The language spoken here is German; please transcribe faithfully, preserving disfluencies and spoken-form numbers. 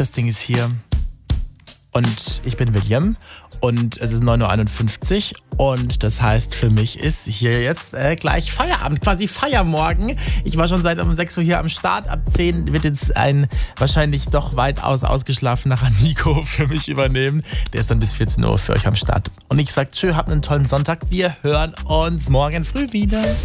das Ding ist hier. Und ich bin William und es ist neun Uhr einundfünfzig und das heißt, für mich ist hier jetzt äh, gleich Feierabend, quasi Feiermorgen. Ich war schon seit um sechs Uhr hier am Start. Ab zehn wird jetzt ein wahrscheinlich doch weitaus ausgeschlafener Nico für mich übernehmen. Der ist dann bis vierzehn Uhr für euch am Start. Und ich sag tschö, habt einen tollen Sonntag. Wir hören uns morgen früh wieder.